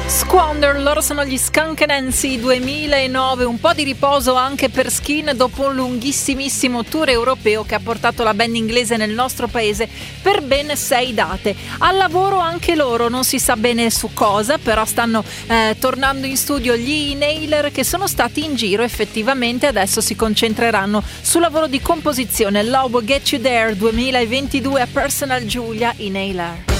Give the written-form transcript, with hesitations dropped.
Squander, loro sono gli Skunk Nancy 2009, un po' di riposo anche per Skin dopo un lunghissimissimo tour europeo che ha portato la band inglese nel nostro paese per ben 6 date. Al lavoro anche loro, non si sa bene su cosa, però stanno tornando in studio gli Inhaler, che sono stati in giro effettivamente, adesso si concentreranno sul lavoro di composizione. Love Will Get You There 2022 a Personal Giulia, Inhaler.